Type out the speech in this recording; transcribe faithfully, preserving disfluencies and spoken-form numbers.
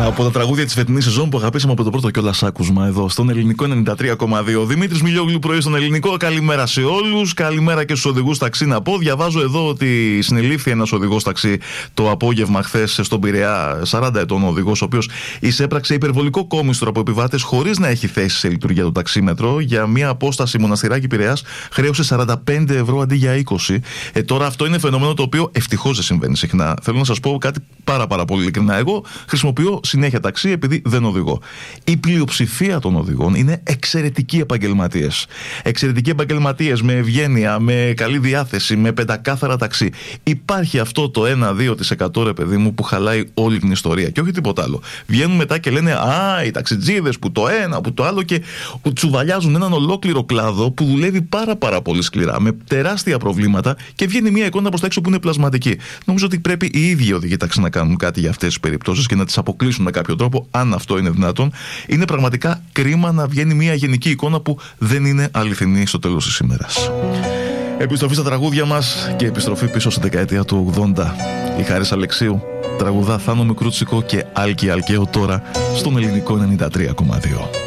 Από τα τραγούδια της φετινής σεζόν που αγαπήσαμε από το πρώτο κιόλας άκουσμα εδώ στον Ελληνικό ενενήντα τρία κόμμα δύο. Δημήτρης Μιλιόγλου, πρωί στον Ελληνικό. Καλημέρα σε όλους. Καλημέρα και στους οδηγούς ταξί να πω. Διαβάζω εδώ ότι συνελήφθη ένας οδηγός ταξί το απόγευμα χθες στον Πειραιά, σαράντα ετών οδηγός, ο οποίος εισέπραξε υπερβολικό κόμιστρο από επιβάτες χωρίς να έχει θέσει σε λειτουργία το ταξίμετρο. Για μια απόσταση Μοναστηράκι Πειραιάς χρέωσε σαράντα πέντε ευρώ αντί για είκοσι. Ε, τώρα αυτό είναι φαινόμενο το οποίο ευτυχώς δεν συμβαίνει συχνά. Θέλω να σας πω κάτι πάρα, πάρα πολύ ειλικρινά. Εγώ χρησιμοποιώ συνέχεια ταξί επειδή δεν οδηγώ. Η πλειοψηφία των οδηγών είναι εξαιρετικοί επαγγελματίες. Εξαιρετικοί επαγγελματίες με ευγένεια, με καλή διάθεση, με πεντακάθαρα ταξί. Υπάρχει αυτό το ένα με δύο τοις εκατό ρε παιδί μου που χαλάει όλη την ιστορία και όχι τίποτα άλλο. Βγαίνουν μετά και λένε «Α, οι ταξιτζίδες που το ένα, που το άλλο» και τσουβαλιάζουν έναν ολόκληρο κλάδο που δουλεύει πάρα πάρα πολύ σκληρά, με τεράστια προβλήματα και βγαίνει μια εικόνα προς τα έξω που είναι πλασματική. Νομίζω ότι πρέπει οι ίδιοι οδηγοί ταξί να κάνουν κάτι για αυτές τις περιπτώσεις και να τις αποκλείσουν με κάποιο τρόπο, αν αυτό είναι δυνατόν. Είναι πραγματικά κρίμα να βγαίνει μια γενική εικόνα που δεν είναι αληθινή στο τέλος της ημέρας. Επιστροφή στα τραγούδια μας και επιστροφή πίσω στη δεκαετία του ογδόντα. Η Χάρης Αλεξίου τραγουδά Θάνο Μικρούτσικο και Άλκη Αλκαίο τώρα στον Ελληνικό ενενήντα τρία κόμμα δύο.